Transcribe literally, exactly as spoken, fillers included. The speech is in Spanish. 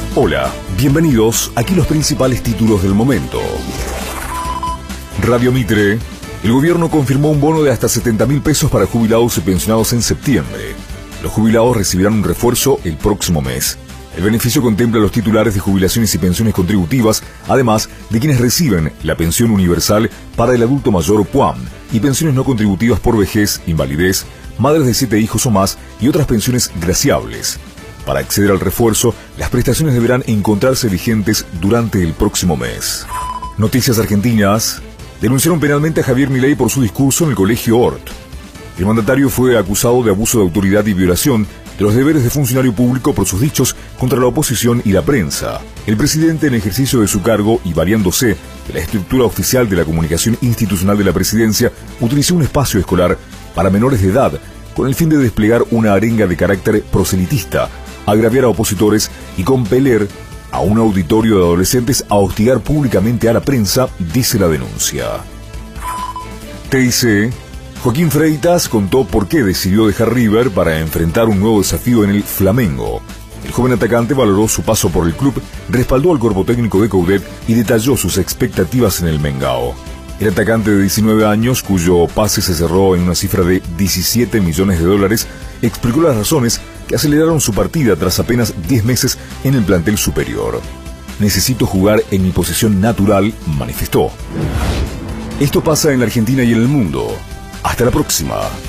Hola, bienvenidos. Aquí los principales títulos del momento. Radio Mitre. El gobierno confirmó un bono de hasta setenta mil pesos para jubilados y pensionados en septiembre. Los jubilados recibirán un refuerzo el próximo mes. El beneficio contempla a los titulares de jubilaciones y pensiones contributivas, además de quienes reciben la pensión universal para el adulto mayor P U A M y pensiones no contributivas por vejez, invalidez, madres de siete hijos o más y otras pensiones graciables. Para acceder al refuerzo, las prestaciones deberán encontrarse vigentes durante el próximo mes. Noticias argentinas. Denunciaron penalmente a Javier Milei por su discurso en el Colegio Hort. El mandatario fue acusado de abuso de autoridad y violación de los deberes de funcionario público por sus dichos contra la oposición y la prensa. El presidente, en ejercicio de su cargo y valiéndose de la estructura oficial de la comunicación institucional de la presidencia, utilizó un espacio escolar para menores de edad con el fin de desplegar una arenga de carácter proselitista, agraviar a opositores y compeler a un auditorio de adolescentes a hostigar públicamente a la prensa, dice la denuncia. T I C. Joaquín Freitas contó por qué decidió dejar River para enfrentar un nuevo desafío en el Flamengo. El joven atacante valoró su paso por el club, respaldó al cuerpo técnico de Coudet y detalló sus expectativas en el Mengao. El atacante de diecinueve años, cuyo pase se cerró en una cifra de diecisiete millones de dólares, explicó las razones que aceleraron su partida tras apenas diez meses en el plantel superior. Necesito jugar en mi posición natural, manifestó. Esto pasa en la Argentina y en el mundo. Hasta la próxima.